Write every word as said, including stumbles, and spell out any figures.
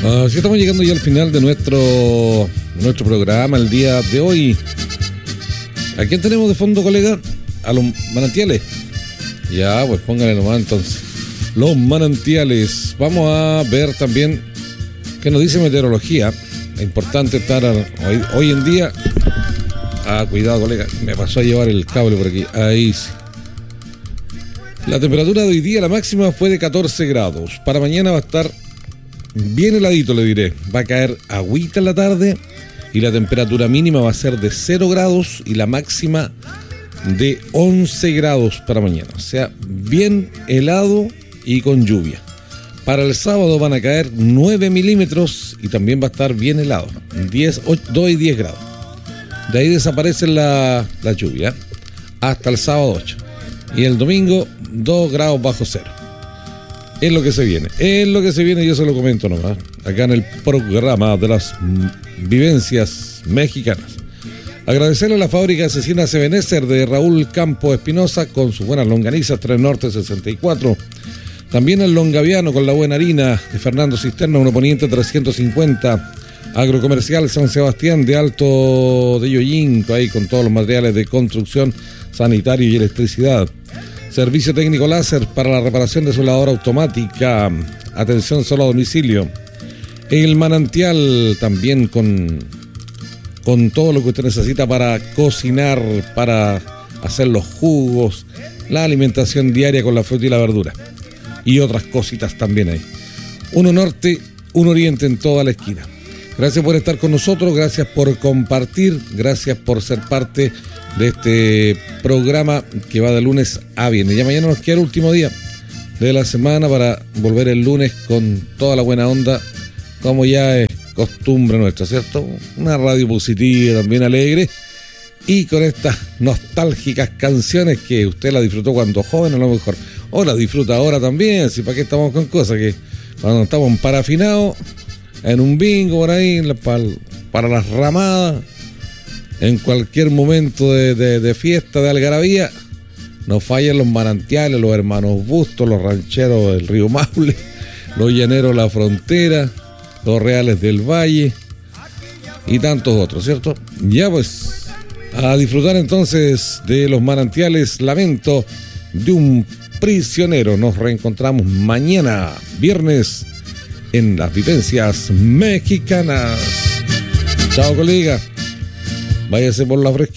Así estamos llegando ya al final de nuestro, nuestro programa el día de hoy. ¿A quién tenemos de fondo, colega? A los manantiales. Ya, pues póngale nomás entonces. Los manantiales. Vamos a ver también qué nos dice meteorología. Es importante estar a, hoy, hoy en día. Ah, cuidado, colega. Me pasó a llevar el cable por aquí. Ahí sí. La temperatura de hoy día, la máxima fue de catorce grados. Para mañana va a estar bien heladito, le diré. Va a caer agüita en la tarde y la temperatura mínima va a ser de cero grados y la máxima de once grados para mañana. O sea, bien helado y con lluvia. Para el sábado van a caer nueve milímetros y también va a estar bien helado. diez, ocho, dos y diez grados. De ahí desaparece la, la lluvia hasta el sábado ocho. Y el domingo dos grados bajo cero. Es lo que se viene, es lo que se viene, yo se lo comento nomás, acá en el programa de las vivencias mexicanas. Agradecerle a la fábrica asesina Sebenecer de Raúl Campo Espinosa con sus buenas longanizas, tres Norte sesenta y cuatro. También el Longaviano con la buena harina de Fernando Cisterna, uno Poniente trescientos cincuenta. Agrocomercial San Sebastián de Alto de Yoyinco, ahí con todos los materiales de construcción, sanitario y electricidad. Servicio técnico láser para la reparación de su lavadora automática. Atención solo a domicilio. El Manantial también con, con todo lo que usted necesita para cocinar, para hacer los jugos, la alimentación diaria con la fruta y la verdura. Y otras cositas también hay. Uno Norte, uno Oriente en toda la esquina. Gracias por estar con nosotros, gracias por compartir, gracias por ser parte de este programa que va de lunes a viernes. Ya mañana nos queda el último día de la semana para volver el lunes con toda la buena onda, como ya es costumbre nuestra, ¿cierto? Una radio positiva, también alegre, y con estas nostálgicas canciones que usted la disfrutó cuando joven, a lo mejor, o la disfruta ahora también, si para qué estamos con cosas que cuando estamos parafinados, en un bingo por ahí, para, para las ramadas, en cualquier momento de, de, de fiesta, de algarabía, nos fallan los manantiales, los hermanos Bustos, los rancheros del río Maule, los llaneros de la frontera, los reales del valle y tantos otros, ¿cierto? Ya pues, a disfrutar entonces de los manantiales, Lamento de un prisionero. Nos reencontramos mañana, viernes, en las vivencias mexicanas. Chao, colega. Váyase por la fresquita.